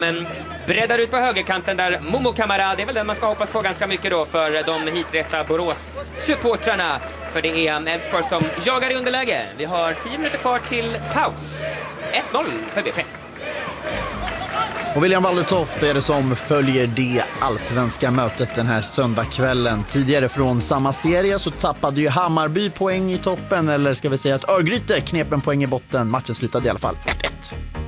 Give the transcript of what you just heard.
Men breddar ut på högerkanten där Momo Kamara, det är väl den man ska hoppas på ganska mycket då för de hitresta Borås-supportrarna. För det är Elfsborg som jagar i underläge. Vi har 10 minuter kvar till paus. 1-0 för BP. Och William Wallertoft är det som följer det allsvenska mötet den här söndagskvällen. Tidigare från samma serie så tappade ju Hammarby poäng i toppen, eller ska vi säga att Örgryte knep en poäng i botten. Matchen slutade i alla fall 1-1.